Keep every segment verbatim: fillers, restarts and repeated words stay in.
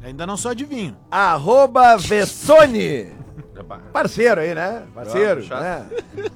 Ainda não sou adivinho. Arroba Vessone. Parceiro aí, né? Parceiro, Não, né?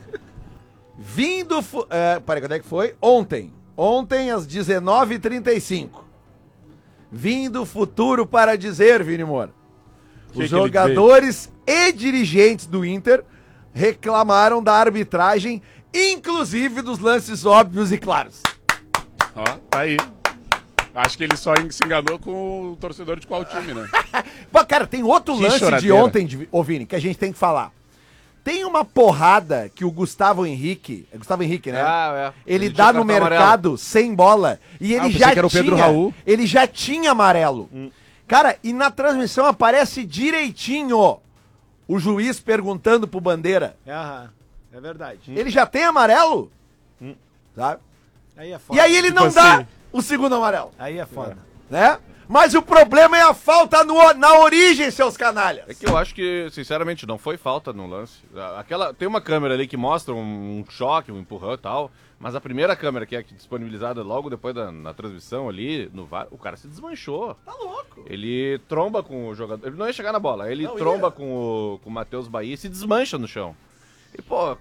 Vindo... Fu- é, peraí, quando é que foi? Ontem. Ontem, às dezenove e trinta e cinco. Vindo futuro para dizer, Vini Moura. Que Os que ele jogadores e dirigentes do Inter reclamaram da arbitragem, inclusive dos lances óbvios e claros. Ó, tá aí. Acho que ele só se enganou com o torcedor de qual time, né? Pô, cara, tem outro Que lance de choradeira. ontem, de, ô Vini, que a gente tem que falar. Tem uma porrada que o Gustavo Henrique, é Gustavo Henrique, né? Ah, é. Ele, Ele dá tinha no cartão mercado sem bola e ele Ah, eu pensei já que era o tinha, Pedro Raul. ele já tinha amarelo. Cara, e na transmissão aparece direitinho o juiz perguntando pro Bandeira, Aham, é verdade. ele já tem amarelo? Sabe? Aí é foda. E aí ele Tipo não dá assim. o segundo amarelo, Aí é foda. né? Mas o problema é a falta no- na origem, seus canalhas. É que eu acho que, sinceramente, não foi falta no lance. Aquela, tem uma câmera ali que mostra um, um choque, um empurrão e tal, mas a primeira câmera que é disponibilizada logo depois da na transmissão ali, no V A R, o cara se desmanchou. Tá louco. Ele tromba com o jogador, ele não ia chegar na bola, ele Não tromba ia. com o, com o Matheus Bahia e se desmancha no chão. E, pô,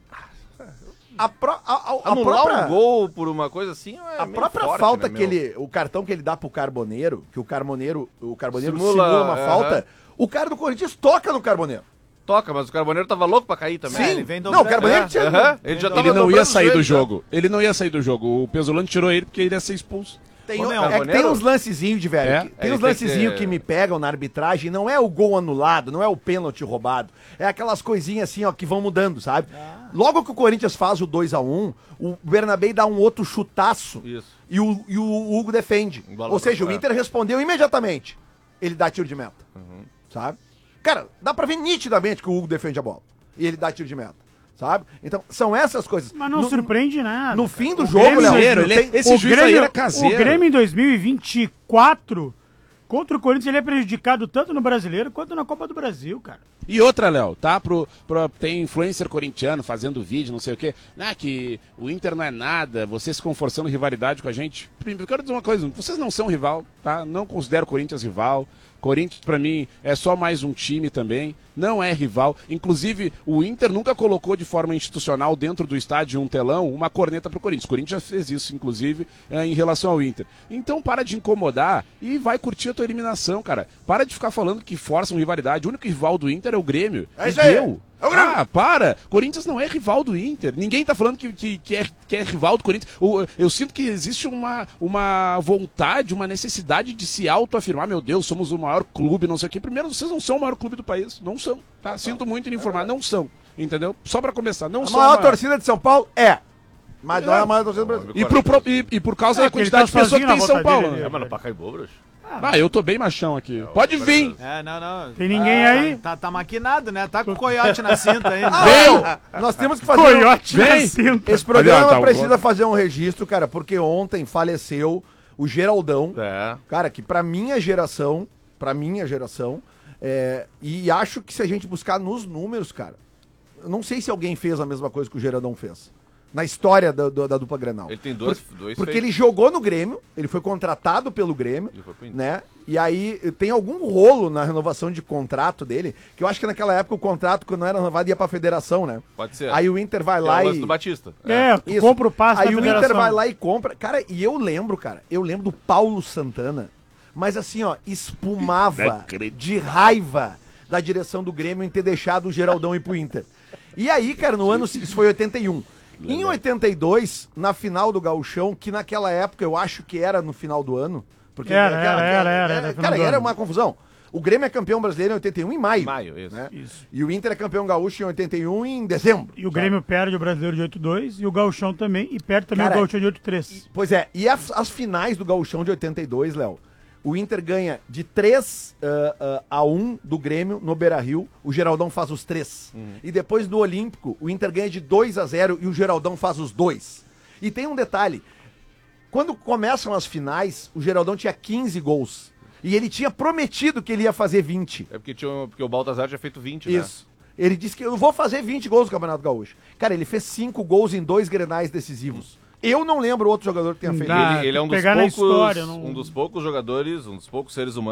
A, pro, a, a, a anular própria... um gol por uma coisa assim é A meio própria forte, falta né, que meu? ele. O cartão que ele dá pro Carboneiro, que o Carboneiro, o Carboneiro Simula, simula, uma aham. falta, o cara do Corinthians toca no Carboneiro. Toca, mas o Carboneiro tava louco pra cair também. Sim, ele vem Não, o dobrando. Carboneiro É, tinha. aham, ele já tava Ele não dobrando ia os sair do joelhos, né? jogo. Ele não ia sair do jogo. O Pesolano tirou ele porque ele ia ser expulso. Tem, Ô, o- meu, é que tem Carboneiro- uns lancezinhos de velho. É? que- Tem Ele uns tem lancezinhos que- que me pegam na arbitragem, não é o gol anulado, não é o pênalti roubado. É aquelas coisinhas assim, ó, que vão mudando, sabe? Logo que o Corinthians faz o dois a um, o Bernabé dá um outro chutaço Isso. e o, e o Hugo defende. Bola Ou seja, pra o fora. Inter respondeu imediatamente. Ele dá tiro de meta. Sabe? Cara, dá pra ver nitidamente que o Hugo defende a bola. E ele dá tiro de meta. Sabe? Então, são essas coisas. Mas não No- surpreende nada. No fim do O jogo, Grêmio- Léo, Caseiro, não ele é- tem- esse o juiz aí Grêmio, era caseiro. o Grêmio em dois mil e vinte e quatro, contra o Corinthians, ele é prejudicado tanto no Brasileiro quanto na Copa do Brasil, cara. E outra, Léo, tá? Pro, pro- tem influencer corintiano fazendo vídeo, não sei o quê. Ah, que o Inter não é nada, vocês ficam forçando rivalidade com a gente. Primeiro, eu quero dizer uma coisa, vocês não são rival, tá? Não considero o Corinthians rival. Corinthians, pra mim, é só mais um time também. Não é rival. Inclusive, o Inter nunca colocou de forma institucional dentro do estádio um telão, uma corneta pro Corinthians. O Corinthians já fez isso, inclusive, eh, em relação ao Inter. Então, para de incomodar e vai curtir a tua eliminação, cara. Para de ficar falando que forçam rivalidade. O único rival do Inter é o Grêmio. É isso E aí. deu. É o Grêmio. Ah, para! Corinthians não é rival do Inter. Ninguém tá falando que, que, que, é, que é rival do Corinthians. O- Eu sinto que existe uma, uma vontade, uma necessidade de se autoafirmar. Meu Deus, somos o maior clube, não sei o quê. Primeiro, vocês não são o maior clube do país. Não são. Tá? Sinto muito em informar. Não são. Entendeu? Só pra começar. Não A são. maior a- torcida de São Paulo é. Mas não é a maior torcida do Brasil. E, pro, pro- e, e por causa É, da que ele quantidade tá de pessoas que sozinho tem em na São Paulo. volta né? dele. É, mano, Pacaembu, bruxo. Ah, eu tô bem machão aqui. Pode vir. É, não, não. Tem ninguém aí? Tá, tá maquinado, né? Tá com o coiote na cinta ainda. Meu, nós temos que fazer. um- Coiote na Vem. cinta. Esse programa Ali, ó, tá, precisa o- fazer um registro, cara, porque ontem faleceu o Geraldão. É. Cara, que pra minha geração, pra minha geração, é, e acho que se a gente buscar nos números, cara, eu não sei se alguém fez a mesma coisa que o Geraldão fez. Na história da, da- da dupla Grenal. Ele tem dois, Por- dois Porque feitos. ele jogou no Grêmio, ele foi contratado pelo Grêmio, Ele foi pro Inter. né? E aí tem algum rolo na renovação de contrato dele, que eu acho que naquela época o contrato, quando não era renovado, ia pra federação, né? Pode ser. Aí o Inter vai Que é lá o lance e... do Batista. É, tu Isso. compra o passe Aí da o federação. Inter vai lá e compra. Cara, e eu lembro, cara, eu lembro do Paulo Santana, mas assim, ó, espumava Não acredito. de raiva da direção do Grêmio em ter deixado o Geraldão ir pro Inter. E aí, cara, no ano, isso foi oitenta e um. Em oitenta e dois, na final do Gauchão, que naquela época eu acho que era no final do ano, porque Era, era, era, era, era final cara, do era ano. uma confusão. O Grêmio é campeão brasileiro em oitenta e um em maio. Maio, isso. né? Isso. E o Inter é campeão gaúcho em oitenta e um em dezembro. E o sabe? Grêmio perde o Brasileiro de oito a dois e o Gauchão também, e perde também Cara, o Gauchão de oito a três. Pois é, e as, as finais do Gauchão de oitenta e dois, Léo, o Inter ganha de três ah, ah, a um do Grêmio no Beira-Rio, o Geraldão faz os três. E depois do Olímpico, o Inter ganha de dois a zero e o Geraldão faz os dois. E tem um detalhe, quando começam as finais, o Geraldão tinha quinze gols. E ele tinha prometido que ele ia fazer vinte. É porque, tinha, um- porque o Baltazar tinha feito vinte, né? Isso. Ele disse que eu vou fazer vinte gols no Campeonato Gaúcho. Cara, ele fez cinco gols em dois grenais decisivos. Eu não lembro outro jogador que tenha feito Dá. isso. Ele, ele é um dos, pegar na poucos, história, não- um dos poucos jogadores, um dos poucos seres humanos